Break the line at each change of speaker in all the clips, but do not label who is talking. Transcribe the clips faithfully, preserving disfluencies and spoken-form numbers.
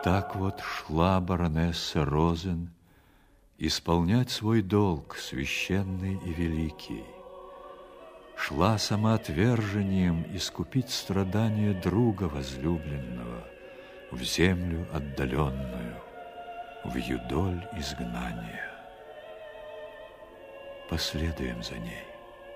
Так вот шла баронесса Розен исполнять свой долг, священный и великий. Шла самоотвержением искупить страдания друга возлюбленного в землю отдаленную, в юдоль изгнания. Последуем за ней.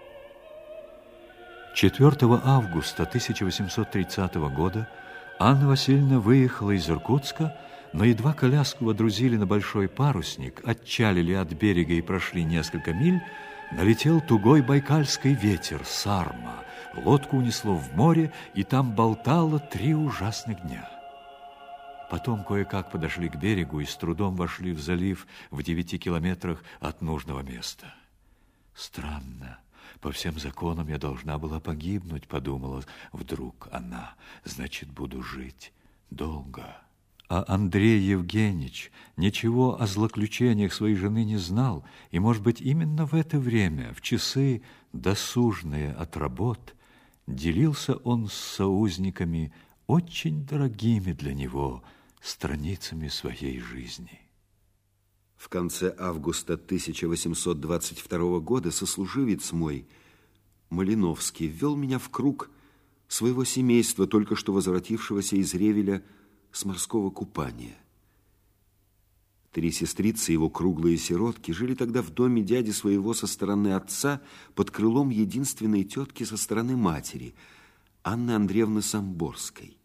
четвёртого августа тысяча восемьсот тридцатого года Анна Васильевна выехала из Иркутска, но едва коляску водрузили на большой парусник, отчалили от берега и прошли несколько миль, налетел тугой байкальский ветер, сарма. Лодку унесло в море, и там болтало три ужасных дня. Потом кое-как подошли к берегу и с трудом вошли в залив в девяти километрах от нужного места. Странно. По всем законам я должна была погибнуть, подумала вдруг она. Значит, буду жить долго. А Андрей Евгеньевич ничего о злоключениях своей жены не знал, и, может быть, именно в это время, в часы, досужные от работ, делился он с соузниками очень дорогими для него страницами своей жизни.
В конце августа тысяча восемьсот двадцать второго года сослуживец мой, Малиновский, ввел меня в круг своего семейства, только что возвратившегося из Ревеля с морского купания. Три сестрицы его, круглые сиротки, жили тогда в доме дяди своего со стороны отца под крылом единственной тетки со стороны матери, Анны Андреевны Самборской.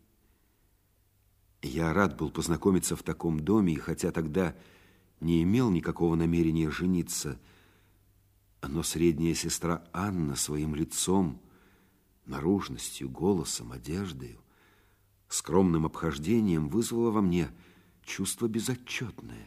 Я рад был познакомиться в таком доме, и хотя тогда не имел никакого намерения жениться, но средняя сестра Анна своим лицом, наружностью, голосом, одеждою, скромным обхождением вызвала во мне чувство безотчетное.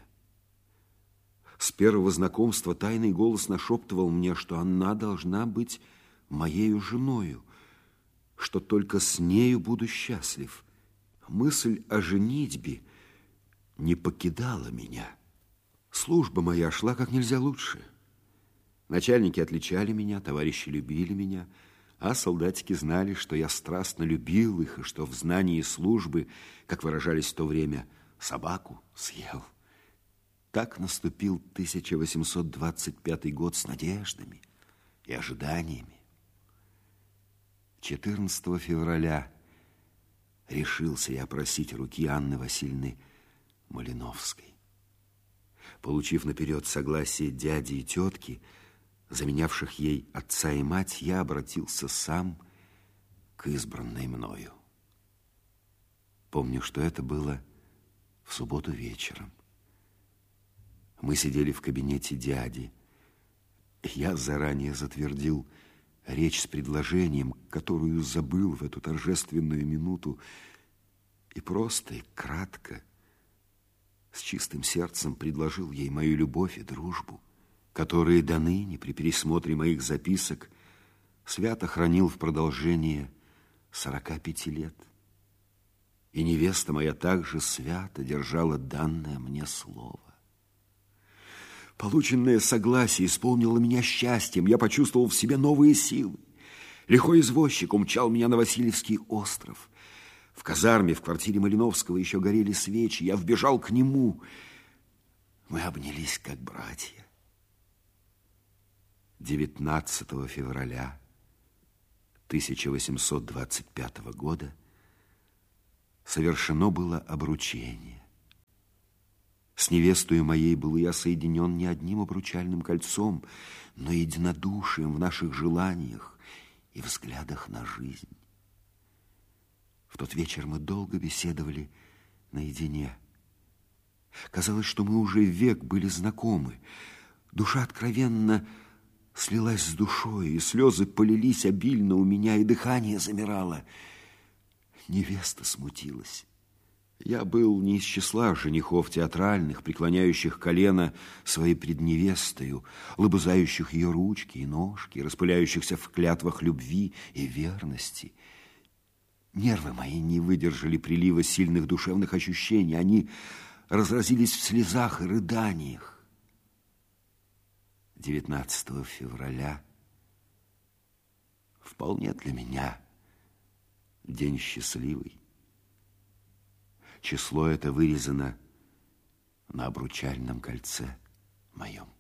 С первого знакомства тайный голос нашептывал мне, что она должна быть моею женою, что только с нею буду счастлив. Мысль о женитьбе не покидала меня. Служба моя шла как нельзя лучше. Начальники отличали меня, товарищи любили меня, а солдатики знали, что я страстно любил их, и что в знании службы, как выражались в то время, собаку съел. Так наступил тысяча восемьсот двадцать пятый год с надеждами и ожиданиями. четырнадцатого февраля решился я просить руки Анны Васильевны Малиновской. Получив наперед согласие дяди и тетки, заменявших ей отца и мать, я обратился сам к избранной мною. Помню, что это было в субботу вечером. Мы сидели в кабинете дяди. Я заранее затвердил речь с предложением, которую забыл в эту торжественную минуту, и просто и кратко, с чистым сердцем предложил ей мою любовь и дружбу, которые до ныне при пересмотре моих записок свято хранил в продолжение сорока пяти лет. И невеста моя также свято держала данное мне слово. Полученное согласие исполнило меня счастьем. Я почувствовал в себе новые силы. Лихой извозчик умчал меня на Васильевский остров. В казарме, в квартире Малиновского еще горели свечи. Я вбежал к нему. Мы обнялись, как братья. девятнадцатого февраля тысяча восемьсот двадцать пятого года совершено было обручение. С невестою моей был я соединен не одним обручальным кольцом, но единодушием в наших желаниях и взглядах на жизнь. В тот вечер мы долго беседовали наедине. Казалось, что мы уже век были знакомы. Душа откровенно слилась с душой, и слезы полились обильно у меня, и дыхание замирало. Невеста смутилась. Я был не из числа женихов театральных, преклоняющих колено своей предневестою, лобызающих ее ручки и ножки, распыляющихся в клятвах любви и верности. Нервы мои не выдержали прилива сильных душевных ощущений. Они разразились в слезах и рыданиях. девятнадцатого февраля вполне для меня день счастливый. Число это вырезано на обручальном кольце моем.